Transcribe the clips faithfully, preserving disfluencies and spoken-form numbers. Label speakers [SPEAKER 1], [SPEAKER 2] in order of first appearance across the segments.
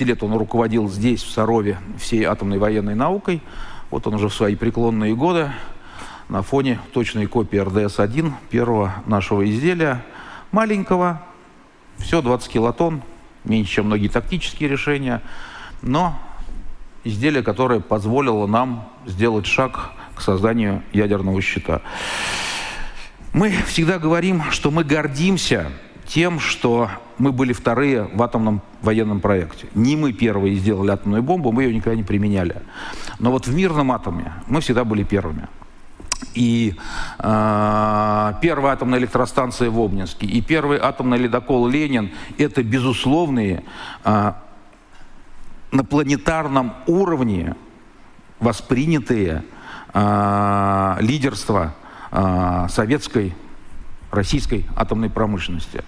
[SPEAKER 1] пятнадцати лет он руководил здесь, в Сарове, всей атомной военной наукой. Вот он уже в свои преклонные годы на фоне точной копии эр дэ эс один, первого нашего изделия, маленького, все двадцать килотонн, меньше, чем многие тактические решения, но изделие, которое позволило нам сделать шаг к созданию ядерного щита. Мы всегда говорим, что мы гордимся тем, что мы были вторые в атомном военном проекте. Не мы первые сделали атомную бомбу, мы ее никогда не применяли. Но вот в мирном атоме мы всегда были первыми. И э, первая атомная электростанция в Обнинске, и первый атомный ледокол «Ленин» — это безусловные э, на планетарном уровне воспринятые э, лидерства э, советской, российской атомной промышленности.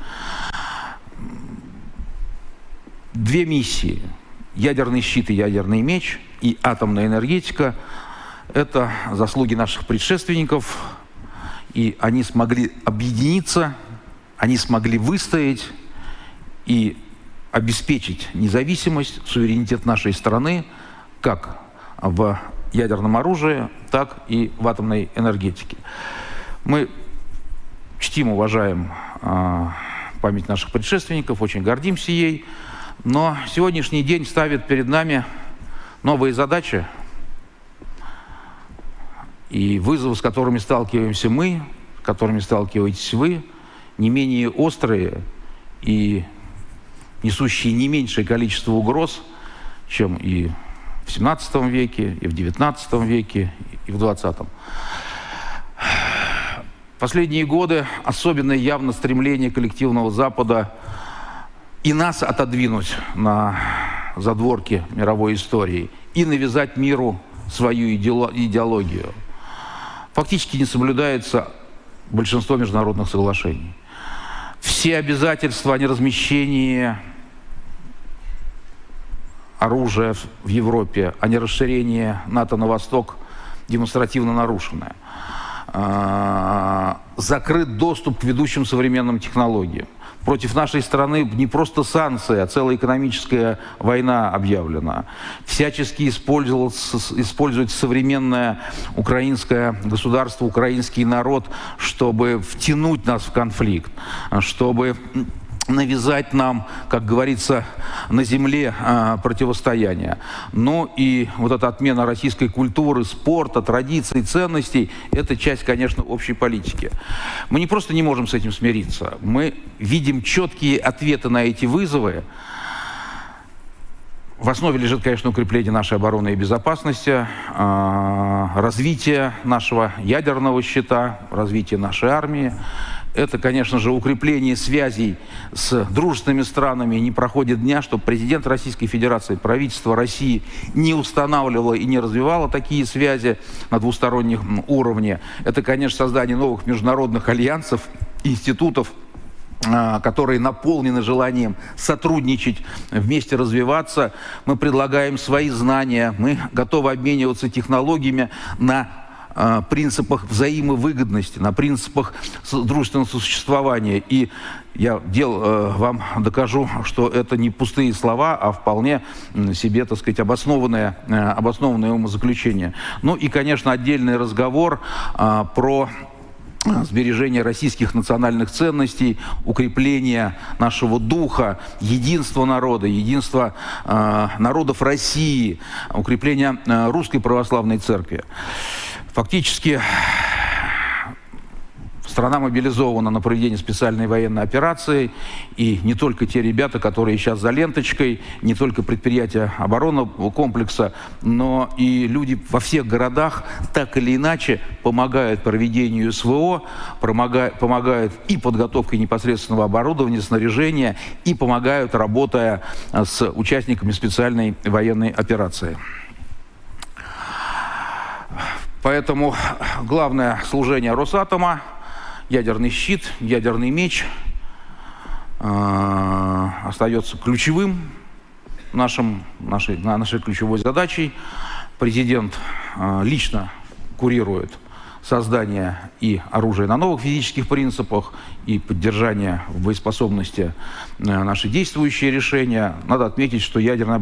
[SPEAKER 1] Две миссии — ядерный щит и ядерный меч, и атомная энергетика — это заслуги наших предшественников, и они смогли объединиться, они смогли выстоять и обеспечить независимость, суверенитет нашей страны как в ядерном оружии, так и в атомной энергетике. Мы чтим, уважаем э, память наших предшественников, очень гордимся ей, но сегодняшний день ставит перед нами новые задачи и вызовы, с которыми сталкиваемся мы, с которыми сталкиваетесь вы, не менее острые и несущие не меньшее количество угроз, чем и в семнадцатом веке, и в девятнадцатом веке, и в двадцатом. Последние годы особенно явно стремление коллективного Запада и нас отодвинуть на задворки мировой истории и навязать миру свою идеологию. Фактически не соблюдается большинство международных соглашений. Все обязательства о неразмещении оружия в Европе, о нерасширении НАТО на восток демонстративно нарушены. Закрыт доступ к ведущим современным технологиям. Против нашей страны не просто санкции, а целая экономическая война объявлена. Всячески используется современное украинское государство, украинский народ, чтобы втянуть нас в конфликт, чтобы навязать нам, как говорится, на земле э, противостояние. Ну и вот эта отмена российской культуры, спорта, традиций, ценностей – это часть, конечно, общей политики. Мы не просто не можем с этим смириться, мы видим четкие ответы на эти вызовы. В основе лежит, конечно, укрепление нашей обороны и безопасности, э, развитие нашего ядерного щита, развитие нашей армии. Это, конечно же, укрепление связей с дружественными странами. Не проходит дня, чтобы президент Российской Федерации, правительство России не устанавливало и не развивало такие связи на двустороннем уровне. Это, конечно, создание новых международных альянсов, институтов, которые наполнены желанием сотрудничать, вместе развиваться. Мы предлагаем свои знания, мы готовы обмениваться технологиями на принципах взаимовыгодности, на принципах дружественного сосуществования. И я дел, э, вам докажу, что это не пустые слова, а вполне себе, так сказать, обоснованное, э, обоснованное умозаключение. Ну и, конечно, отдельный разговор э, про сбережение российских национальных ценностей, укрепление нашего духа, единства народа, единства э, народов России, укрепление э, Русской Православной Церкви. Фактически страна мобилизована на проведение специальной военной операции, и не только те ребята, которые сейчас за ленточкой, не только предприятия оборонного комплекса, но и люди во всех городах так или иначе помогают проведению эс вэ о, помогают, помогают и подготовкой непосредственного оборудования, снаряжения, и помогают, работая с участниками специальной военной операции. Поэтому главное служение Росатома, ядерный щит, ядерный меч э, остается ключевым нашим, нашей, нашей ключевой задачей. Президент э, лично курирует создание и оружия на новых физических принципах, и поддержание в боеспособности э, наши действующие решения. Надо отметить, что ядерная